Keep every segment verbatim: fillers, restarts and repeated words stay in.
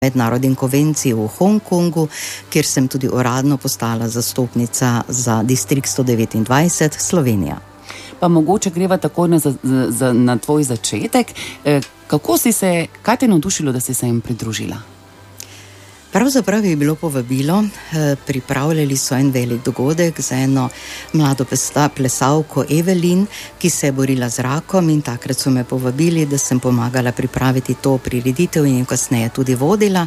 mednarodni konvenciji v Hongkongu, kjer sem tudi uradno postala zastopnica za distrikt sto devetindvajset Slovenija. Pa mogoče greva takoj na, za, za, na tvoj začetek. Kako si se, kaj te navdušilo, da si se jim pridružila? Pravzaprav je bilo povabilo, pripravljali so en velik dogodek za eno mlado plesalko Evelin, ki se je borila z rakom, in takrat so me povabili, da sem pomagala pripraviti to prireditev in kasneje tudi vodila.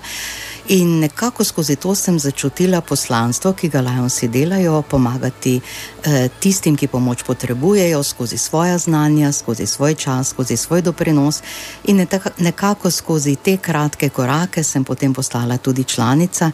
In nekako skozi to sem začutila poslanstvo, ki ga Lionsi delajo, pomagati eh, tistim, ki pomoč potrebujejo, skozi svoja znanja, skozi svoj čas, skozi svoj doprinos, in nekako skozi te kratke korake sem potem postala tudi članica.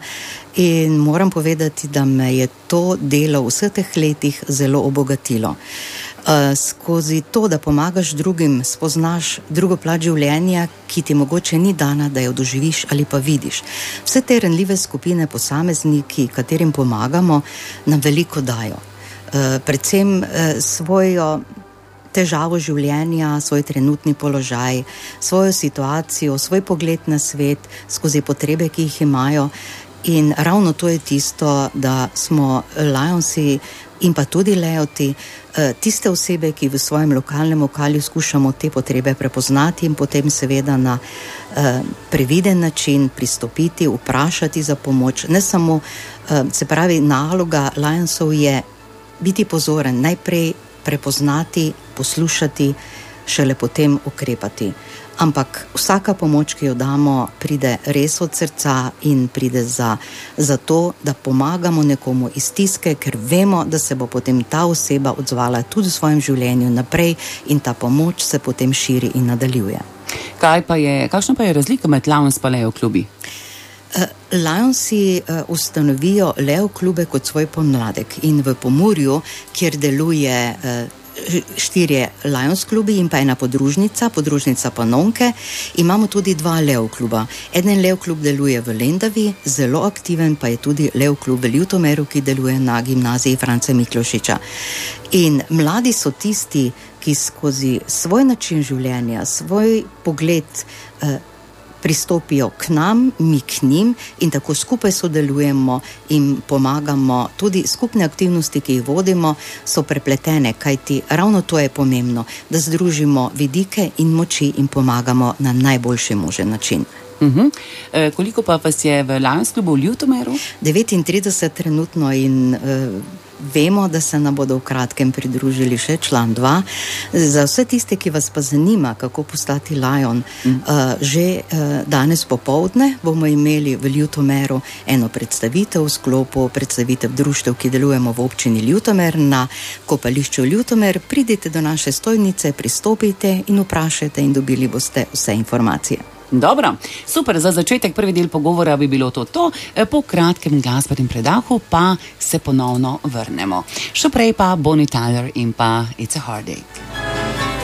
In moram povedati, da me je to delo v vseh teh letih zelo obogatilo. Uh, skozi to, da pomagaš drugim, spoznaš drugo plat življenja, ki ti mogoče ni dana, da jo doživiš ali pa vidiš. Vse te ranljive skupine, posamezniki, katerim pomagamo, nam veliko dajo. Uh, predvsem uh, svojo težavo življenja, svoj trenutni položaj, svojo situacijo, svoj pogled na svet, skozi potrebe, ki jih imajo. In ravno to je tisto, da smo Lionsi in pa tudi Leoti, tiste osebe, ki v svojem lokalnem okolju skušamo te potrebe prepoznati in potem seveda na previden način pristopiti, vprašati za pomoč. Ne samo, se pravi, naloga Lionsov je biti pozoren, najprej prepoznati, poslušati, šele potem ukrepati. Ampak vsaka pomoč, ki jo damo, pride res od srca in pride za, za to, da pomagamo nekomu iz stiske, ker vemo, da se bo potem ta oseba odzvala tudi v svojem življenju naprej in ta pomoč se potem širi in nadaljuje. Kaj pa je, kakšna pa je razlika med Lions pa Leo klubi? Uh, Lionsi uh, ustanovijo Leo klube kot svoj pomladek in v Pomurju, kjer deluje uh, štirje Lions klubi in pa ena podružnica, podružnica Panonke, imamo tudi dva Leo kluba. Eden Leo klub deluje v Lendavi, zelo aktiven pa je tudi Leo klub v Ljutomeru, ki deluje na gimnaziji Franca Miklošiča. In mladi so tisti, ki skozi svoj način življenja, svoj pogled eh, pristopijo k nam, mi k njim, in tako skupaj sodelujemo in pomagamo. Tudi skupne aktivnosti, ki jih vodimo, so prepletene, kajti ravno to je pomembno, da združimo vidike in moči in pomagamo na najboljši možen način. Uh-huh. E, koliko pa vas je v Lions klubu v Ljutomeru? devetintrideset trenutno in e, vemo, da se nam bodo v kratkem pridružili še član dva. Za vse tiste, ki vas pa zanima, kako postati Lion, uh, že uh, danes popoldne bomo imeli v Ljutomeru eno predstavitev v sklopu predstavitev društev, ki delujemo v občini Ljutomer na kopališču Ljutomer. Pridite do naše stojnice, pristopite in vprašajte in dobili boste vse informacije. Dobro, super, za začetek prvi del pogovora bi bilo to to, po kratkem glasbenem predahu pa se ponovno vrnemo. Še prej pa Bonnie Tyler in pa It's a Heartache.